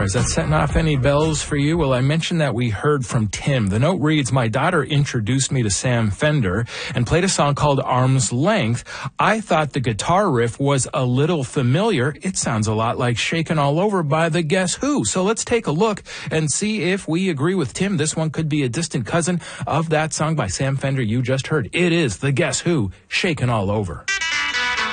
Is that setting off any bells for you? Well, I mentioned that we heard from Tim. The note reads, my daughter introduced me to Sam Fender and played a song called Arm's Length. I thought the guitar riff was a little familiar. It sounds a lot like Shaken All Over by the Guess Who. So let's take a look and see if we agree with Tim. This one could be a distant cousin of that song by Sam Fender you just heard. It is the Guess Who, Shaken All Over.